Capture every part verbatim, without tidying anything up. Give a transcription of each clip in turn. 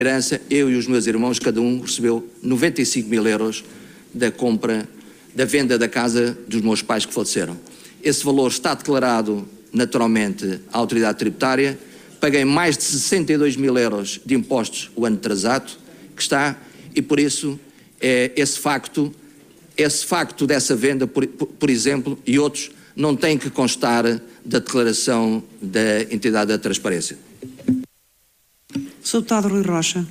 herança, eu e os meus irmãos, cada um recebeu noventa e cinco mil euros da compra, da venda da casa dos meus pais que faleceram. Esse valor está declarado naturalmente à autoridade tributária. Paguei mais de sessenta e dois mil euros de impostos o ano atrasado, que está, e por isso é, esse facto, esse facto dessa venda, por, por, por exemplo, e outros, não tem que constar da declaração da entidade da transparência. senhor Deputado Rui Rocha.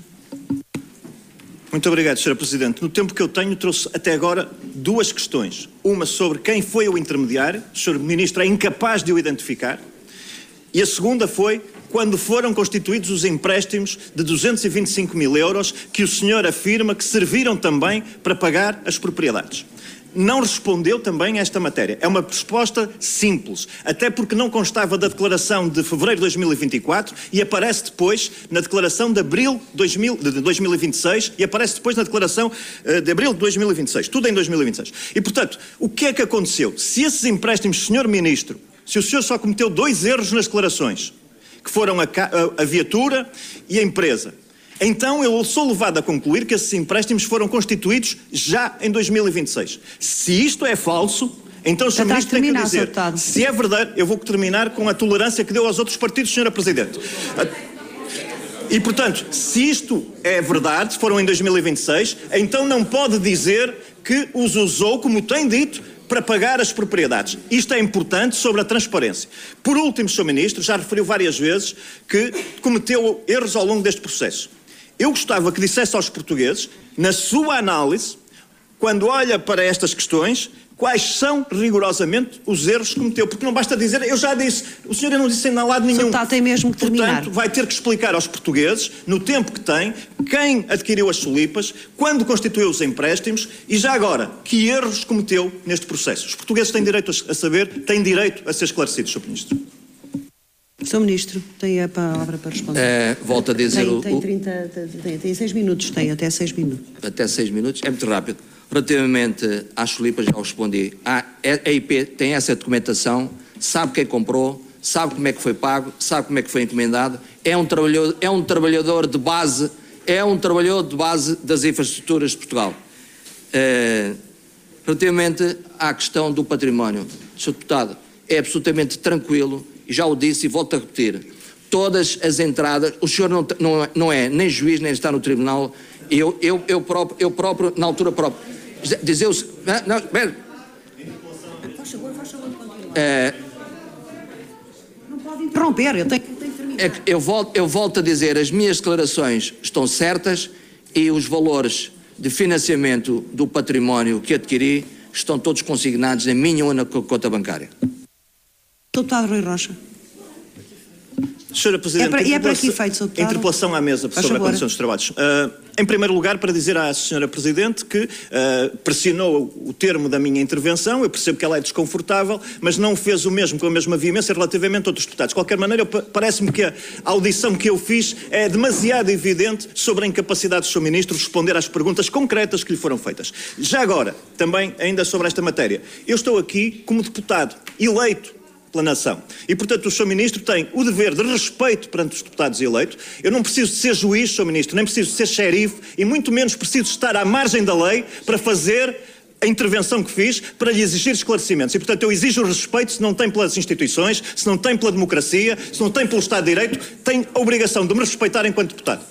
Muito obrigado, senhora Presidente. No tempo que eu tenho, trouxe até agora duas questões. Uma sobre quem foi o intermediário, o senhor Ministro é incapaz de o identificar, e a segunda foi quando foram constituídos os empréstimos de duzentos e vinte e cinco mil euros que o senhor afirma que serviram também para pagar as propriedades. Não respondeu também a esta matéria. É uma resposta simples, até porque não constava da declaração de fevereiro de dois mil e vinte e quatro e aparece depois na declaração de abril de dois mil e vinte e seis e aparece depois na declaração uh, de abril de dois mil e vinte e seis. Tudo em dois mil e vinte e seis. E, portanto, o que é que aconteceu? Se esses empréstimos, senhor Ministro, se o senhor só cometeu dois erros nas declarações, que foram a, a, a viatura e a empresa, então eu sou levado a concluir que esses empréstimos foram constituídos já em dois mil e vinte e seis. Se isto é falso, então o senhor Ministro tem que dizer, se é verdade, eu vou terminar com a tolerância que deu aos outros partidos, senhora Presidente. E, portanto, se isto é verdade, foram em dois mil e vinte e seis, então não pode dizer que os usou, como tem dito, para pagar as propriedades. Isto é importante sobre a transparência. Por último, senhor Ministro, já referiu várias vezes que cometeu erros ao longo deste processo. Eu gostava que dissesse aos portugueses, na sua análise, quando olha para estas questões, quais são rigorosamente os erros que cometeu. Porque não basta dizer, eu já disse, o senhor não disse em lado nenhum. Está, tem mesmo que terminar. Portanto, vai ter que explicar aos portugueses, no tempo que tem, quem adquiriu as solipas, quando constituiu os empréstimos e já agora, que erros cometeu neste processo. Os portugueses têm direito a saber, têm direito a ser esclarecidos, senhor Ministro. senhor Ministro, tem a palavra para responder. É, volto a dizer... Tem, o, tem, trinta, tem, tem seis minutos, tem até seis minutos. Até seis minutos, é muito rápido. Relativamente às solipas, já respondi. A I P tem essa documentação, sabe quem comprou, sabe como é que foi pago, sabe como é que foi encomendado, é um trabalhador, é um trabalhador de base, é um trabalhador de base das infraestruturas de Portugal. Uh, relativamente à questão do património, senhor Deputado, é absolutamente tranquilo, e já o disse e volto a repetir, todas as entradas, o senhor não, não, não é nem juiz, nem está no tribunal, eu, eu, eu, próprio, eu próprio, na altura própria, dizer-o... Não, espera. Faz favor, faz favor, continua. É, não pode interromper, eu tenho, tenho que terminar. É, eu, volto, eu volto a dizer, as minhas declarações estão certas e os valores de financiamento do património que adquiri estão todos consignados na minha única conta bancária. Deputado Rui Rocha. senhora Presidente, é para, e é para aqui feito, senhor Deputado. Interpelação à mesa sobre a condição dos trabalhos. Uh, em primeiro lugar, para dizer à senhora Presidente que uh, pressionou o termo da minha intervenção, eu percebo que ela é desconfortável, mas não fez o mesmo com a mesma veemência relativamente a outros deputados. De qualquer maneira, parece-me que a audição que eu fiz é demasiado evidente sobre a incapacidade do senhor Ministro de responder às perguntas concretas que lhe foram feitas. Já agora, também ainda sobre esta matéria, eu estou aqui como deputado eleito pela nação. E, portanto, o senhor Ministro tem o dever de respeito perante os deputados eleitos. Eu não preciso de ser juiz, senhor Ministro, nem preciso de ser xerife e muito menos preciso de estar à margem da lei para fazer a intervenção que fiz para lhe exigir esclarecimentos. E, portanto, eu exijo o respeito, se não tem pelas instituições, se não tem pela democracia, se não tem pelo Estado de Direito, tem a obrigação de me respeitar enquanto deputado.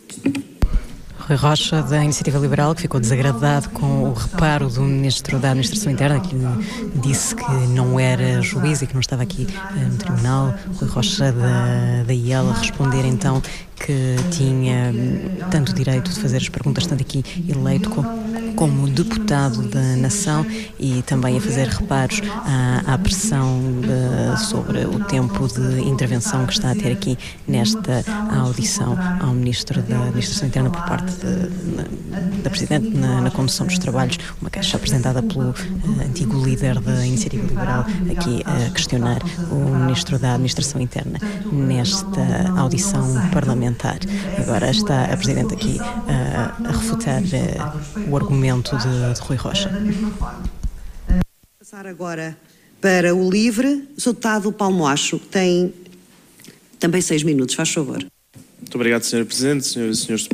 Rui Rocha, da Iniciativa Liberal, que ficou desagradado com o reparo do Ministro da Administração Interna, que disse que não era juiz e que não estava aqui uh, no Tribunal. Rui Rocha, da, da I E L, a responder então que tinha tanto direito de fazer as perguntas, tanto aqui eleito como, como deputado da Nação, e também a fazer reparos à, à pressão de, sobre o tempo de intervenção que está a ter aqui nesta audição ao Ministro da Administração Interna por parte de, na, da Presidente na, na condução dos trabalhos, uma queixa apresentada pelo uh, antigo líder da Iniciativa Liberal, aqui a questionar o Ministro da Administração Interna nesta audição parlamentar. Agora está a Presidente aqui uh, a refutar uh, o argumento de, de Rui Rocha. Passar agora para o LIVRE, o senhor Deputado Paulo Moacho, que tem também seis minutos, faz favor. Muito obrigado, senhora Presidente, senhoras e senhores deputados.